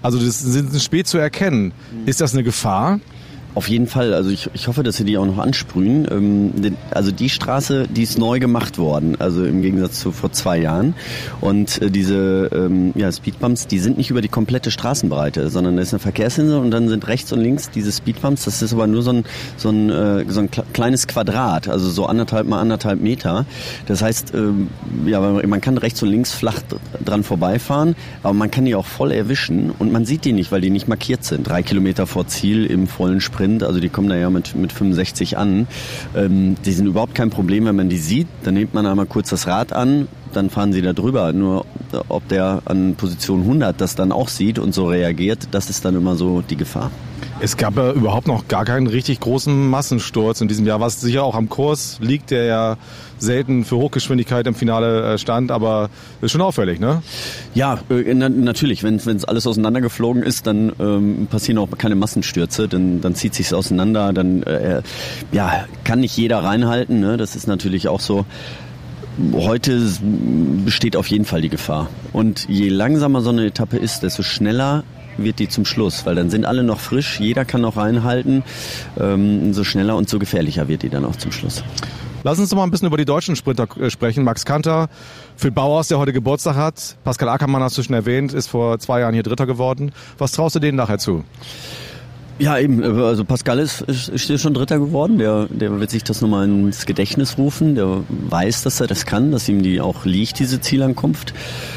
Also das sind spät zu erkennen. Ist das eine Gefahr? Auf jeden Fall. Also ich hoffe, dass sie die auch noch ansprühen. Also die Straße, die ist neu gemacht worden, also im Gegensatz zu vor 2 Jahren. Und diese Speedbumps, die sind nicht über die komplette Straßenbreite, sondern da ist eine Verkehrsinsel und dann sind rechts und links diese Speedbumps. Das ist aber nur so ein kleines Quadrat, also so 1,5 mal 1,5 Meter. Das heißt, man kann rechts und links flach dran vorbeifahren, aber man kann die auch voll erwischen und man sieht die nicht, weil die nicht markiert sind. 3 Kilometer vor Ziel im vollen Sprint. Also die kommen da ja mit 65 an. Die sind überhaupt kein Problem, wenn man die sieht. Dann nimmt man einmal kurz das Rad an, dann fahren sie da drüber. Nur ob der an Position 100 das dann auch sieht und so reagiert, das ist dann immer so die Gefahr. Es gab ja überhaupt noch gar keinen richtig großen Massensturz in diesem Jahr, was sicher auch am Kurs liegt, der ja selten für Hochgeschwindigkeit im Finale stand, aber ist schon auffällig, ne? Ja, natürlich. Wenn alles auseinandergeflogen ist, dann passieren auch keine Massenstürze, dann zieht sich's auseinander, dann kann nicht jeder reinhalten, ne? Das ist natürlich auch so. Heute besteht auf jeden Fall die Gefahr. Und je langsamer so eine Etappe ist, desto schneller wird die zum Schluss, weil dann sind alle noch frisch, jeder kann noch reinhalten, so schneller und so gefährlicher wird die dann auch zum Schluss. Lass uns doch mal ein bisschen über die deutschen Sprinter sprechen. Max Kanter, Phil Bauers, der heute Geburtstag hat, Pascal Ackermann hast du schon erwähnt, ist vor 2 Jahren hier Dritter geworden. Was traust du denen nachher zu? Ja, eben, also Pascal ist schon Dritter geworden, der wird sich das nochmal ins Gedächtnis rufen, der weiß, dass er das kann, dass ihm die auch liegt, diese Zielankunft.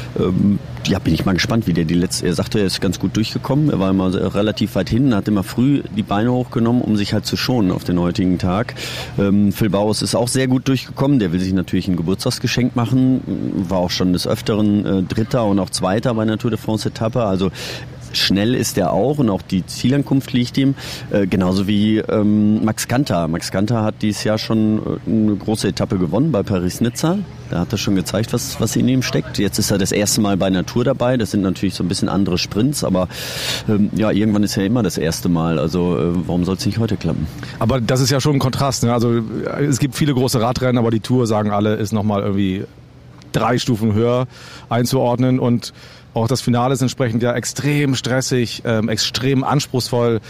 Bin ich mal gespannt, wie er sagte, er ist ganz gut durchgekommen, er war immer relativ weit hinten, hat immer früh die Beine hochgenommen, um sich halt zu schonen auf den heutigen Tag. Phil Bauers ist auch sehr gut durchgekommen, der will sich natürlich ein Geburtstagsgeschenk machen, war auch schon des Öfteren Dritter und auch Zweiter bei einer Tour de France Etappe, also schnell ist er auch und auch die Zielankunft liegt ihm, genauso wie Max Kanter. Max Kanter hat dieses Jahr schon eine große Etappe gewonnen bei Paris-Nizza. Da hat er schon gezeigt, was in ihm steckt. Jetzt ist er das erste Mal bei einer Tour dabei. Das sind natürlich so ein bisschen andere Sprints, aber irgendwann ist ja immer das erste Mal. Also warum soll es nicht heute klappen? Aber das ist ja schon ein Kontrast, ne? Also es gibt viele große Radrennen, aber die Tour, sagen alle, ist nochmal irgendwie 3 Stufen höher einzuordnen und auch das Finale ist entsprechend ja extrem stressig, extrem anspruchsvoll.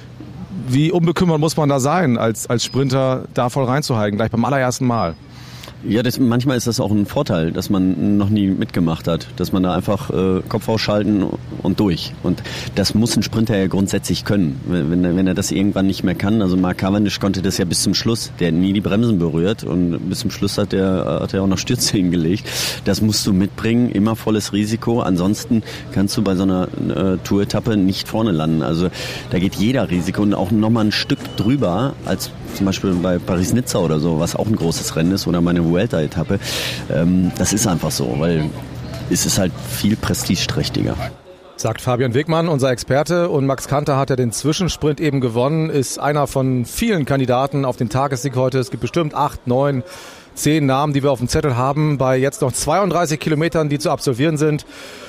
Wie unbekümmert muss man da sein, als Sprinter da voll reinzuhalten, gleich beim allerersten Mal? Ja, manchmal ist das auch ein Vorteil, dass man noch nie mitgemacht hat, dass man da einfach Kopf ausschalten und durch. Und das muss ein Sprinter ja grundsätzlich können. Wenn er das irgendwann nicht mehr kann, also Mark Cavendish konnte das ja bis zum Schluss, der hat nie die Bremsen berührt und bis zum Schluss hat er auch noch Stürze hingelegt. Das musst du mitbringen, immer volles Risiko. Ansonsten kannst du bei so einer Tour-Etappe nicht vorne landen. Also da geht jeder Risiko und auch nochmal ein Stück drüber als zum Beispiel bei Paris-Nizza oder so, was auch ein großes Rennen ist, oder meine Vuelta-Etappe. Das ist einfach so, weil es ist halt viel prestigeträchtiger. Sagt Fabian Wegmann, unser Experte. Und Max Kanter hat ja den Zwischensprint eben gewonnen, ist einer von vielen Kandidaten auf den Tagessieg heute. Es gibt bestimmt 8, 9, 10 Namen, die wir auf dem Zettel haben, bei jetzt noch 32 Kilometern, die zu absolvieren sind.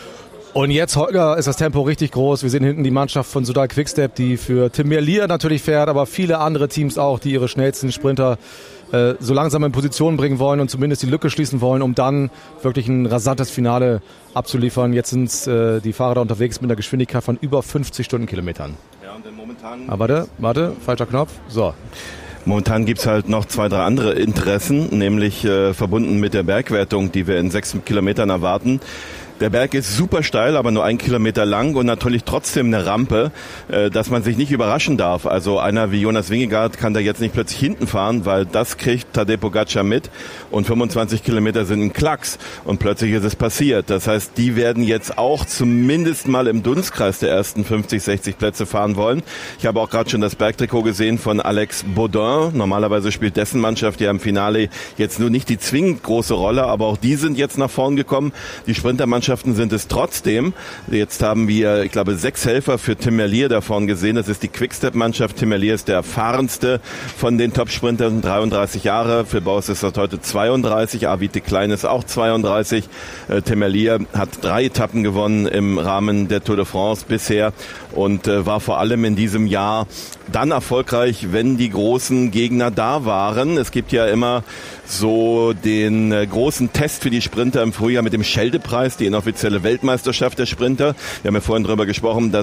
Und jetzt, Holger, ist das Tempo richtig groß. Wir sehen hinten die Mannschaft von Soudal Quickstep, die für Tim Merlier natürlich fährt, aber viele andere Teams auch, die ihre schnellsten Sprinter so langsam in Position bringen wollen und zumindest die Lücke schließen wollen, um dann wirklich ein rasantes Finale abzuliefern. Jetzt sind die Fahrer da unterwegs mit einer Geschwindigkeit von über 50 Stundenkilometern. Ja, und dann momentan... Warte, falscher Knopf. So. Momentan gibt's halt noch 2, 3 andere Interessen, nämlich verbunden mit der Bergwertung, die wir in 6 Kilometern erwarten. Der Berg ist super steil, aber nur 1 Kilometer lang und natürlich trotzdem eine Rampe, dass man sich nicht überraschen darf. Also einer wie Jonas Vingegaard kann da jetzt nicht plötzlich hinten fahren, weil das kriegt Tadej Pogačar mit und 25 Kilometer sind ein Klacks und plötzlich ist es passiert. Das heißt, die werden jetzt auch zumindest mal im Dunstkreis der ersten 50, 60 Plätze fahren wollen. Ich habe auch gerade schon das Bergtrikot gesehen von Alex Baudin. Normalerweise spielt dessen Mannschaft ja im Finale jetzt nur nicht die zwingend große Rolle, aber auch die sind jetzt nach vorn gekommen. Die Sprintermannschaften sind es trotzdem. Jetzt haben wir, ich glaube, 6 Helfer für Tim Merlier da vorne gesehen. Das ist die Quickstep-Mannschaft. Tim Merlier ist der erfahrenste von den Top-Sprintern, 33 Jahre. Phil Bauers ist heute 32. Avid de Klein ist auch 32. Tim Merlier hat 3 Etappen gewonnen im Rahmen der Tour de France bisher und war vor allem in diesem Jahr dann erfolgreich, wenn die großen Gegner da waren. Es gibt ja immer so den großen Test für die Sprinter im Frühjahr mit dem Schelde-Preis, die inoffizielle Weltmeisterschaft der Sprinter. Wir haben ja vorhin darüber gesprochen, dass